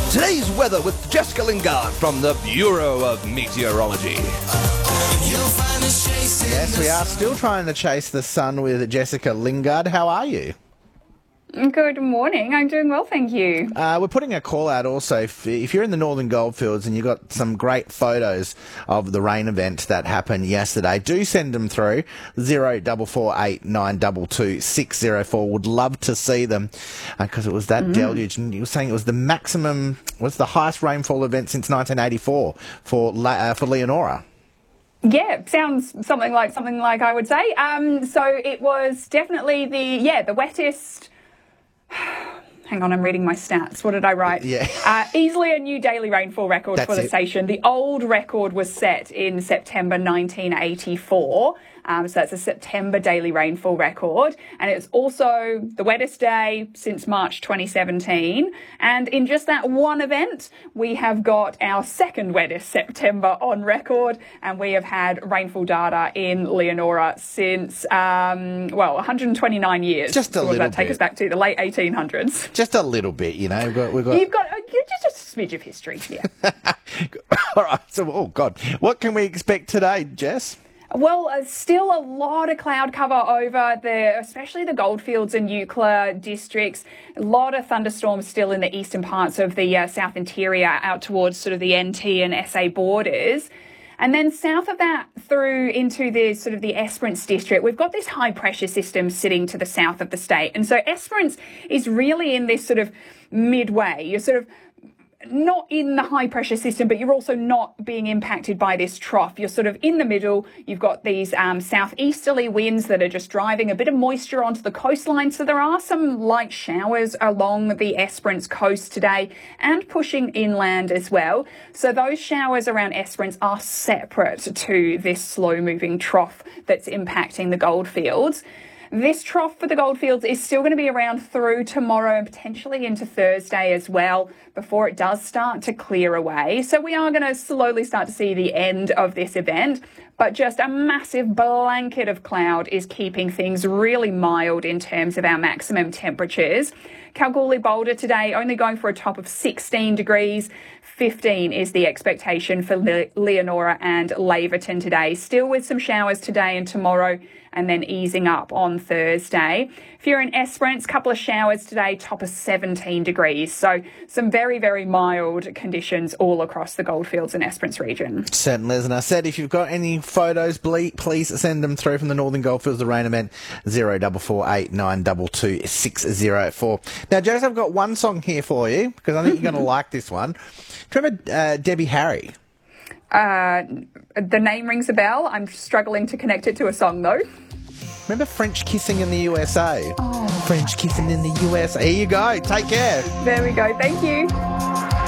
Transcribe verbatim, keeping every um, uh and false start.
Today's weather with Jessica Lingard from the Bureau of Meteorology. Yes, we are still trying to chase the sun with Jessica Lingard. How are you? Good morning. I'm doing well, thank you. Uh, we're putting a call out also. If, if you're in the Northern Goldfields and you've got some great photos of the rain event that happened yesterday, do send them through. zero four four eight nine two two six zero four. Would love to see them because uh, it was that mm. deluge. And you were saying it was the maximum, was the highest rainfall event since nineteen eighty-four for, uh, for Leonora. Yeah, sounds something like something like I would say. Um, so it was definitely the, yeah, the wettest... Hang on, I'm reading my stats. What did I write? Yeah. Uh, easily a new daily rainfall record That's for the it. station. The old record was set in September nineteen eighty-four. Um, so that's a September daily rainfall record. And it's also the wettest day since March twenty seventeen. And in just that one event, we have got our second wettest September on record. And we have had rainfall data in Leonora since, um, well, one hundred twenty-nine years. Just a so little what does that take bit. us back to? The late eighteen hundreds. Just a little bit, you know. We've got, we've got... You've got uh, just a smidge of history, yeah. All right. So, oh, God. What can we expect today, Jess? Well, uh, still a lot of cloud cover over the, especially the Goldfields and Eucla districts. A lot of thunderstorms still in the eastern parts of the uh, south interior out towards sort of the N T and S A borders. And then south of that through into the sort of the Esperance district, we've got this high pressure system sitting to the south of the state. And so Esperance is really in this sort of midway. You're sort of not in the high pressure system, but you're also not being impacted by this trough. You're sort of in the middle. You've got these um, southeasterly winds that are just driving a bit of moisture onto the coastline. So there are some light showers along the Esperance coast today and pushing inland as well. So those showers around Esperance are separate to this slow moving trough that's impacting the Goldfields. This trough for the Goldfields is still going to be around through tomorrow and potentially into Thursday as well before it does start to clear away. So we are going to slowly start to see the end of this event, but just a massive blanket of cloud is keeping things really mild in terms of our maximum temperatures. Kalgoorlie-Boulder today only going for a top of sixteen degrees. fifteen is the expectation for Le- Leonora and Laverton today. Still with some showers today and tomorrow, and then easing up on Thursday. If you're in Esperance, a couple of showers today, top of seventeen degrees. So some very, very mild conditions all across the Goldfields and Esperance region. Certainly, as I said, if you've got any photos, please send them through from the Northern Goldfields, the rain event, zero four four eight nine two two six zero four. Now, Jess, I've got one song here for you, because I think you're going to like this one. Do you remember uh, Debbie Harry? Uh, the name rings a bell. I'm struggling to connect it to a song, though. Remember French Kissing in the U S A? Oh. French Kissing in the U S A. Here you go. Take care. There we go. Thank you.